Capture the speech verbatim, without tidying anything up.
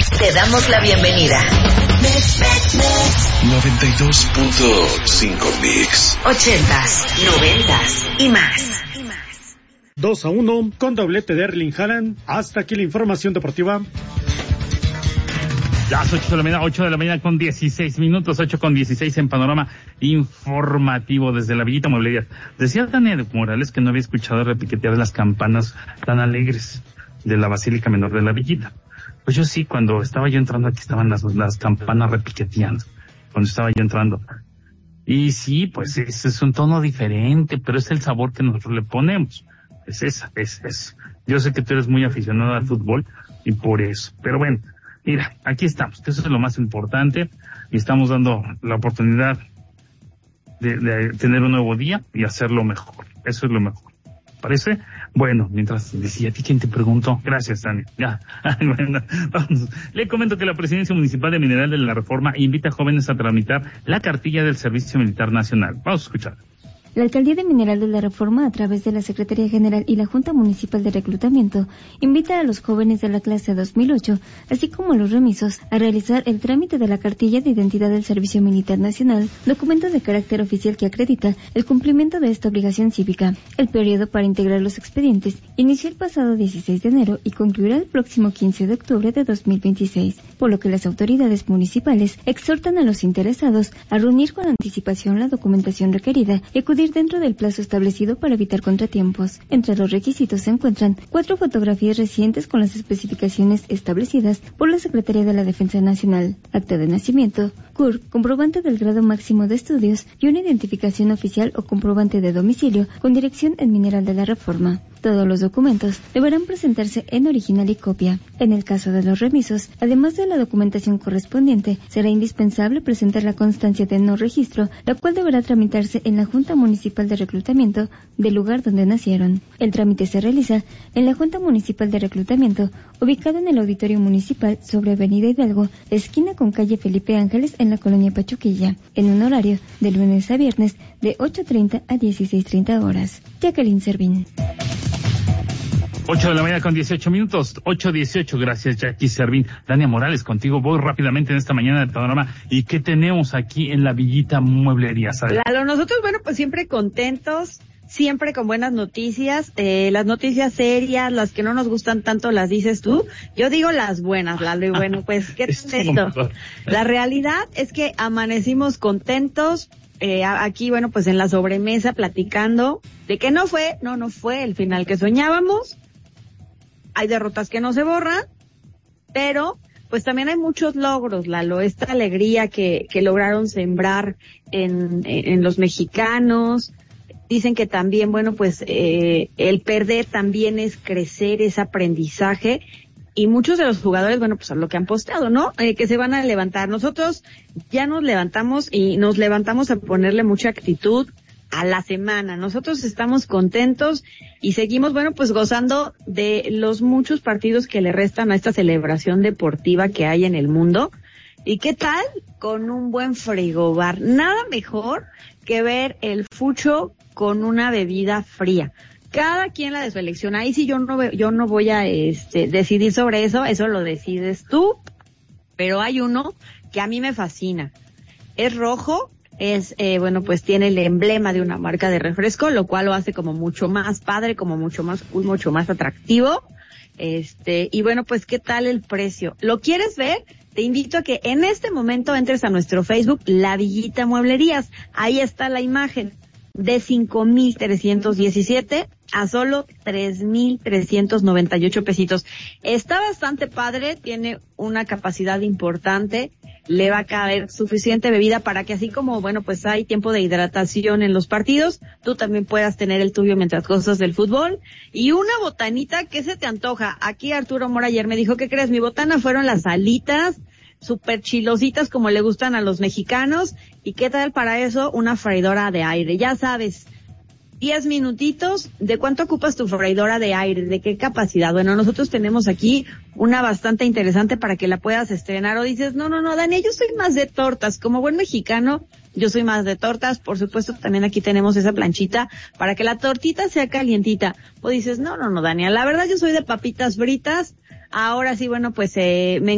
Te damos la bienvenida. noventa y dos punto cinco Mix. Ochentas, noventas y más. dos a uno con doblete de Erling Haaland. Hasta aquí la información deportiva. Las ocho de la mañana, ocho de la mañana con dieciséis minutos, ocho con dieciséis en panorama informativo desde la Villita Mueblerías. Decía Daniel Morales que no había escuchado repiquetear las campanas tan alegres de la Basílica Menor de la Villita. Pues yo sí, cuando estaba yo entrando aquí estaban las, las campanas repiqueteando, cuando estaba yo entrando. Y sí, pues es, es un tono diferente, pero es el sabor que nosotros le ponemos. Es esa, es eso. Yo sé que tú eres muy aficionado al fútbol y por eso. Pero bueno, mira, aquí estamos, que eso es lo más importante, y estamos dando la oportunidad de, de tener un nuevo día y hacerlo mejor. Eso es lo mejor. ¿Parece? Bueno, mientras decía, ¿a ti quién te preguntó? Gracias, Dani. Ya. Bueno, vamos. Le comento que la Presidencia Municipal de Mineral de la Reforma invita a jóvenes a tramitar la cartilla del Servicio Militar Nacional. Vamos a escuchar. La Alcaldía de Mineral de la Reforma, a través de la Secretaría General y la Junta Municipal de Reclutamiento, invita a los jóvenes de la clase dos mil ocho, así como a los remisos, a realizar el trámite de la cartilla de identidad del Servicio Militar Nacional, documento de carácter oficial que acredita el cumplimiento de esta obligación cívica. El periodo para integrar los expedientes inició el pasado dieciséis de enero y concluirá el próximo quince de octubre de dos mil veintiséis, por lo que las autoridades municipales exhortan a los interesados a reunir con anticipación la documentación requerida y acudir dentro del plazo establecido para evitar contratiempos. Entre los requisitos se encuentran cuatro fotografías recientes con las especificaciones establecidas por la Secretaría de la Defensa Nacional, acta de nacimiento, C U R, comprobante del grado máximo de estudios y una identificación oficial o comprobante de domicilio con dirección en Mineral de la Reforma. Todos los documentos deberán presentarse en original y copia. En el caso de los remisos, además de la documentación correspondiente, será indispensable presentar la constancia de no registro, la cual deberá tramitarse en la Junta Municipal de Reclutamiento del lugar donde nacieron. El trámite se realiza en la Junta Municipal de Reclutamiento, ubicada en el Auditorio Municipal sobre Avenida Hidalgo, esquina con calle Felipe Ángeles en la colonia Pachuquilla, en un horario de lunes a viernes de ocho treinta a dieciséis treinta horas. Jacqueline Servín. ocho de la mañana con dieciocho minutos, ocho dieciocho, gracias Jackie Servín. Dania Morales, contigo voy rápidamente en esta mañana de panorama. ¿Y qué tenemos aquí en la Villita Mueblerías? Claro, nosotros, bueno, pues siempre contentos, siempre con buenas noticias, eh, las noticias serias, las que no nos gustan tanto las dices tú, yo digo las buenas, Lalo, y bueno, pues, ¿qué es esto? La realidad es que amanecimos contentos, eh, aquí, bueno, pues en la sobremesa platicando de que no fue, no, no fue el final que soñábamos. Hay derrotas que no se borran, pero pues también hay muchos logros, Lalo, esta alegría que, que lograron sembrar en, en los mexicanos. Dicen que también, bueno, pues eh, el perder también es crecer, es aprendizaje, y muchos de los jugadores, bueno, pues a lo que han posteado, ¿no? Eh, que se van a levantar. Nosotros ya nos levantamos y nos levantamos a ponerle mucha actitud a la semana. Nosotros estamos contentos y seguimos, bueno, pues gozando de los muchos partidos que le restan a esta celebración deportiva que hay en el mundo. ¿Y qué tal? Con un buen frigobar. Nada mejor que ver el fucho con una bebida fría. Cada quien la de su elección. Ahí sí yo no yo no voy a este decidir sobre eso, eso lo decides tú. Pero hay uno que a mí me fascina. Es rojo. Es, eh, bueno, pues tiene el emblema de una marca de refresco, lo cual lo hace como mucho más padre, como mucho más cool, mucho más atractivo. Este, y bueno, pues, ¿qué tal el precio? ¿Lo quieres ver? Te invito a que en este momento entres a nuestro Facebook, La Villita Mueblerías. Ahí está la imagen de cinco mil trescientos diecisiete a solo tres mil trescientos noventa y ocho pesitos. Está bastante padre, tiene una capacidad importante, le va a caber suficiente bebida para que así como, bueno, pues hay tiempo de hidratación en los partidos, tú también puedas tener el tuyo mientras gozas del fútbol. Y una botanita, ¿qué se te antoja? Aquí Arturo Mora ayer me dijo, ¿qué crees? Mi botana fueron las alitas, súper chilositas como le gustan a los mexicanos. ¿Y qué tal para eso? Una freidora de aire. Ya sabes, diez minutitos. ¿De cuánto ocupas tu freidora de aire? ¿De qué capacidad? Bueno, nosotros tenemos aquí una bastante interesante para que la puedas estrenar. O dices, no, no, no, Dani, yo soy más de tortas. Como buen mexicano, yo soy más de tortas. Por supuesto, también aquí tenemos esa planchita para que la tortita sea calientita. O dices, no, no, no, Dani, la verdad yo soy de papitas fritas. Ahora sí, bueno, pues eh, me